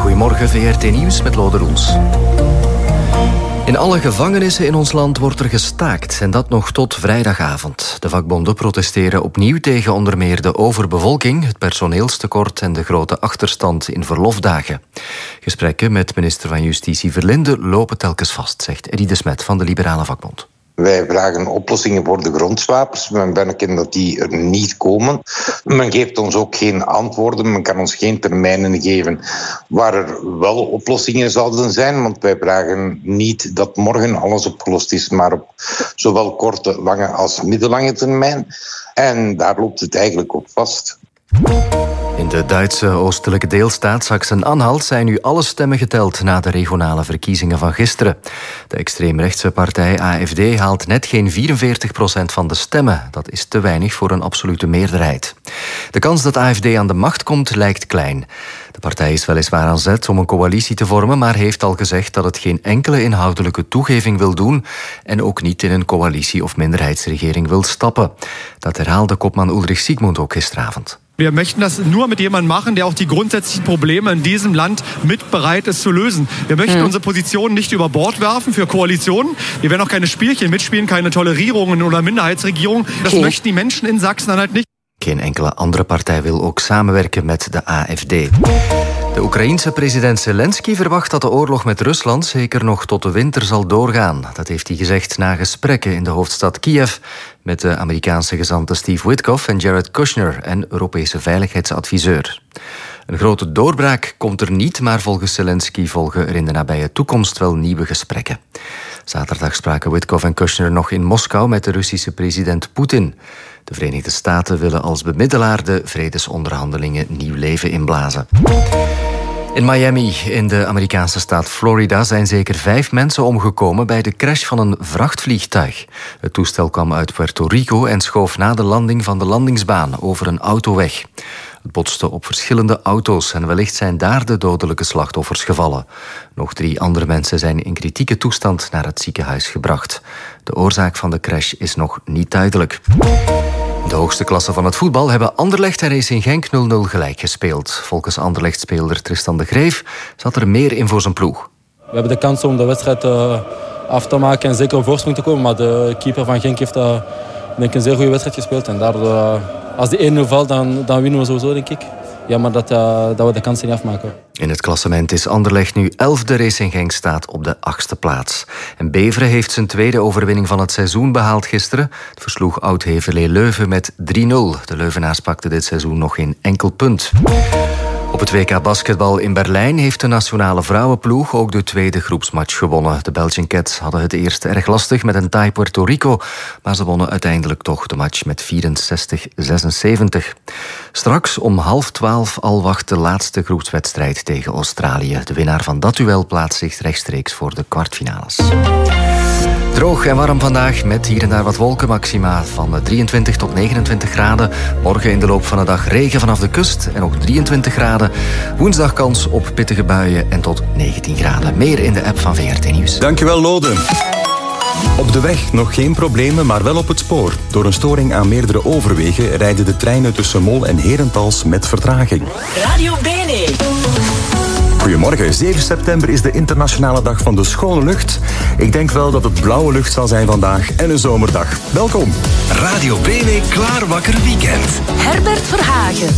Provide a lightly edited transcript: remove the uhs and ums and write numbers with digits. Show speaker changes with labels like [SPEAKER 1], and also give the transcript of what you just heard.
[SPEAKER 1] Goedemorgen, VRT Nieuws met Lode Roels. In alle gevangenissen in ons land wordt er gestaakt en dat nog tot vrijdagavond. De vakbonden protesteren opnieuw tegen onder meer de overbevolking, het personeelstekort en de grote achterstand in verlofdagen. Gesprekken met minister van Justitie Verlinde lopen telkens vast, zegt Eddy de Smet van de Liberale Vakbond.
[SPEAKER 2] Wij vragen oplossingen voor de grondwapens. Men merken dat die er niet komen. Men geeft ons ook geen antwoorden. Men kan ons geen termijnen geven waar er wel oplossingen zouden zijn. Want wij vragen niet dat morgen alles opgelost is, maar op zowel korte, lange als middellange termijn. En daar loopt het eigenlijk op vast.
[SPEAKER 1] In de Duitse oostelijke deelstaat Sachsen-Anhalt zijn nu alle stemmen geteld na de regionale verkiezingen van gisteren. De extreemrechtse partij AfD haalt net geen 44% van de stemmen. Dat is te weinig voor een absolute meerderheid. De kans dat AfD aan de macht komt lijkt klein. De partij is weliswaar aan zet om een coalitie te vormen, maar heeft al gezegd dat het geen enkele inhoudelijke toegeving wil doen en ook niet in een coalitie- of minderheidsregering wil stappen. Dat herhaalde kopman Ulrich Siegmund ook gisteravond.
[SPEAKER 3] Wir möchten das nur mit jemandem machen, der auch die grundsätzlichen Probleme in diesem Land mit bereit ist zu lösen. Wir möchten unsere Position nicht über Bord werfen für Koalitionen. Wir werden auch keine Spielchen mitspielen, keine Tolerierungen oder Minderheitsregierungen. Das möchten die Menschen in Sachsen-Anhalt nicht.
[SPEAKER 1] Geen enkele andere partij wil ook samenwerken met de AfD. De Oekraïense president Zelensky verwacht dat de oorlog met Rusland zeker nog tot de winter zal doorgaan. Dat heeft hij gezegd na gesprekken in de hoofdstad Kiev met de Amerikaanse gezanten Steve Witkoff en Jared Kushner en Europese veiligheidsadviseur. Een grote doorbraak komt er niet, maar volgens Zelensky volgen er in de nabije toekomst wel nieuwe gesprekken. Zaterdag spraken Witkoff en Kushner nog in Moskou met de Russische president Poetin. De Verenigde Staten willen als bemiddelaar de vredesonderhandelingen nieuw leven inblazen. In Miami, in de Amerikaanse staat Florida, zijn zeker 5 mensen omgekomen bij de crash van een vrachtvliegtuig. Het toestel kwam uit Puerto Rico en schoof na de landing van de landingsbaan over een autoweg. Het botste op verschillende auto's en wellicht zijn daar de dodelijke slachtoffers gevallen. Nog 3 andere mensen zijn in kritieke toestand naar het ziekenhuis gebracht. De oorzaak van de crash is nog niet duidelijk. In de hoogste klasse van het voetbal hebben Anderlecht en Racing Genk 0-0 gelijk gespeeld. Volgens Anderlecht-speler Tristan de Greef zat er meer in voor zijn ploeg.
[SPEAKER 4] We hebben de kans om de wedstrijd af te maken en zeker op voorsprong te komen. Maar de keeper van Genk heeft denk ik een zeer goede wedstrijd gespeeld. En daardoor, als die 1-0 valt, dan winnen we sowieso, denk ik. Ja, maar dat we de kansen niet afmaken.
[SPEAKER 1] In het klassement is Anderlecht nu 11e. Racing Genk staat op de 8e plaats. En Beveren heeft zijn tweede overwinning van het seizoen behaald gisteren. Het versloeg Oud-Heverlee Leuven met 3-0. De Leuvenaars pakten dit seizoen nog geen enkel punt. Op het WK basketbal in Berlijn heeft de nationale vrouwenploeg ook de tweede groepsmatch gewonnen. De Belgian Cats hadden het eerst erg lastig met een taai Puerto Rico, maar ze wonnen uiteindelijk toch de match met 64-76. Straks om 11:30 al wacht de laatste groepswedstrijd tegen Australië. De winnaar van dat duel plaatst zich rechtstreeks voor de kwartfinales. Droog en warm vandaag met hier en daar wat wolken, maxima van 23 tot 29 graden. Morgen in de loop van de dag regen vanaf de kust en nog 23 graden. Woensdag kans op pittige buien en tot 19 graden. Meer in de app van VRT Nieuws.
[SPEAKER 5] Dankjewel, Lode. Op de weg nog geen problemen, maar wel op het spoor. Door een storing aan meerdere overwegen rijden de treinen tussen Mol en Herentals met vertraging.
[SPEAKER 6] Radio Bene.
[SPEAKER 5] Goedemorgen, 7 september is de internationale dag van de schone lucht. Ik denk wel dat het blauwe lucht zal zijn vandaag en een zomerdag. Welkom.
[SPEAKER 6] Radio Bene Klaar Wakker Weekend. Herbert Verhagen.